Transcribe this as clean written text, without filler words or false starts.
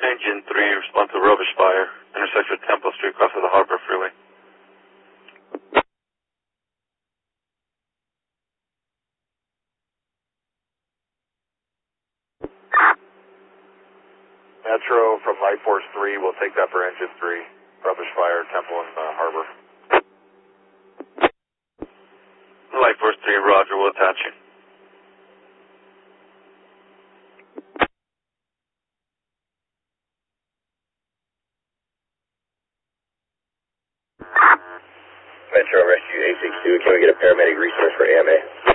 Engine 3, respond to rubbish fire. Intersection with Temple Street, cross of the Harbor Freeway. Metro from Light Force 3, we'll take that for Engine 3. Rubbish fire, Temple and Harbor. Light Force 3, roger, we'll attach you. Metro Rescue 862, can we get a paramedic resource for AMA?